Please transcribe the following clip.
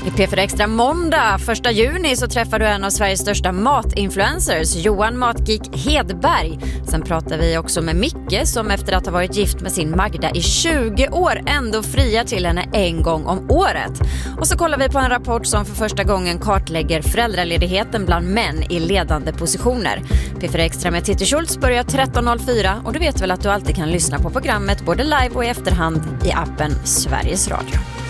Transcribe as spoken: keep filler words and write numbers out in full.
I P fyra Extra måndag, första juni, så träffar du en av Sveriges största matinfluencers, Johan Matgeek Hedberg. Sen pratar vi också med Micke som efter att ha varit gift med sin Magda i tjugo år ändå friar till henne en gång om året. Och så kollar vi på en rapport som för första gången kartlägger föräldraledigheten bland män i ledande positioner. P fyra Extra med Titti Schultz börjar tretton noll fyra och du vet väl att du alltid kan lyssna på programmet både live och i efterhand i appen Sveriges Radio.